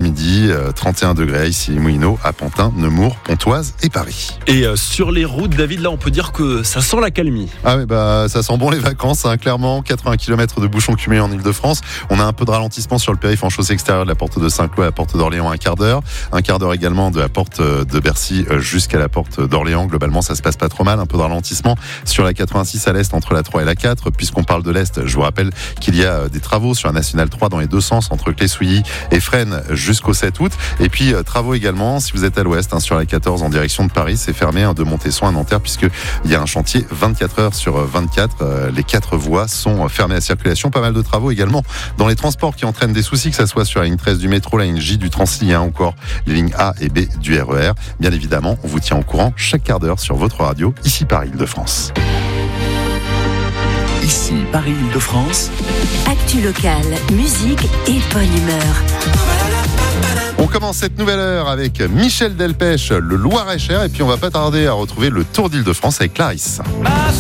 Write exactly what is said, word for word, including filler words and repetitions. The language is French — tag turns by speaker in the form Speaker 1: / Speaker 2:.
Speaker 1: l'après-midi, euh, trente et un degrés ici les Moulineaux, à Pantin, Nemours, Pontoise et Paris.
Speaker 2: Et euh, sur les routes, David, là on peut dire que ça sent la calmie.
Speaker 1: Ah oui, bah, ça sent bon les vacances, hein, clairement. quatre-vingts kilomètres de bouchons cumulés en Ile-de-France. On a un peu de ralentissement sur le périph' en chaussée extérieure de la porte de Saint-Cloud à la porte d'Orléans, un quart d'heure. Un quart d'heure également de la porte de Bercy jusqu'à la porte d'Orléans. Globalement, ça se passe pas trop mal. Un peu de ralentissement sur la quatre-vingt-six à l'est entre la trois et la quatre. Puisqu'on parle de l'est, je vous rappelle qu'il y a des travaux sur la nationale trois dans les deux sens entre Clé-Souilly et Fresnes jusqu'au sept août. Et puis, euh, travaux également si vous êtes à l'ouest, hein, sur la quatorze en direction de Paris. C'est fermé, hein, de Montesson à Nanterre puisqu'il y a un chantier vingt-quatre heures sur vingt-quatre. Euh, les quatre voies sont fermées à circulation. Pas mal de travaux également dans les transports qui entraînent des soucis, que ça soit sur la ligne treize du métro, la ligne J du Transilien, encore les lignes A et B du R E R. Bien évidemment, on vous tient au courant chaque quart d'heure sur votre radio, ici Paris Île-de-France.
Speaker 3: Ici Paris Île-de-France.
Speaker 4: Actu locale, musique et bonne humeur.
Speaker 1: On commence cette nouvelle heure avec Michel Delpech, le Loir-et-Cher, et puis on va pas tarder à retrouver le Tour d'Île-de-France avec Clarisse.